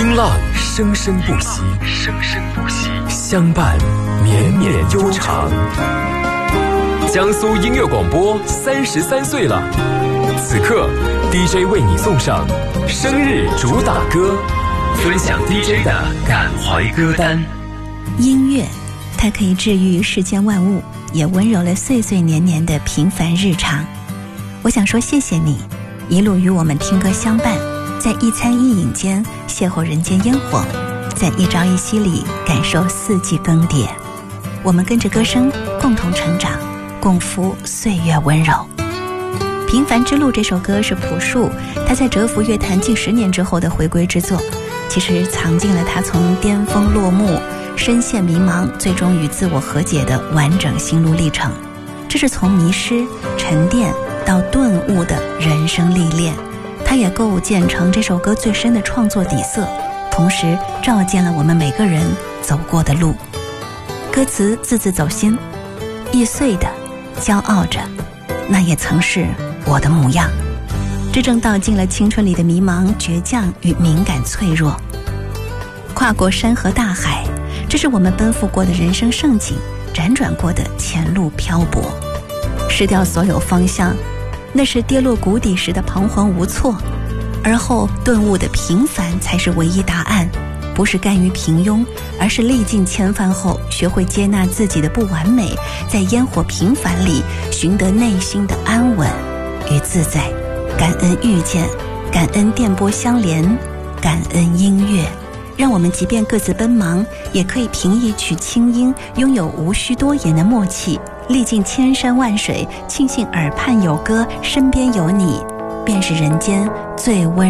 音浪生生不息，相伴绵绵悠长。江苏音乐广播33岁了，此刻 DJ 为你送上生日主打歌，分享 DJ 的感怀歌单。 音乐，它可以治愈世间万物，也温柔了岁岁年年的平凡日常。我想说谢谢你，一路与我们听歌相伴，在一餐一饮间邂逅人间烟火，在一朝一夕里感受四季更迭。我们跟着歌声共同成长，共赴岁月温柔。平凡之路这首歌是朴树他在蛰伏乐坛近10年之后的回归之作，其实藏进了他从巅峰落幕、深陷迷茫最终与自我和解的完整心路历程。这是从迷失、沉淀到顿悟的人生历练，它也构建成这首歌最深的创作底色，同时照见了我们每个人走过的路。歌词字字走心，易碎的骄傲着，那也曾是我的模样。这正道尽了青春里的迷茫、倔强与敏感脆弱。跨过山河大海，这是我们奔赴过的人生盛景，辗转过的前路漂泊。失掉所有方向，那是跌落谷底时的彷徨无措，而后顿悟的平凡才是唯一答案。不是甘于平庸，而是历尽千帆后学会接纳自己的不完美，在烟火平凡里寻得内心的安稳与自在。感恩遇见，感恩电波相连，感恩音乐，让我们即便各自奔忙，也可以凭一曲清音，拥有无需多言的默契。历尽千山万水，庆幸耳畔有歌，身边有你，便是人间最温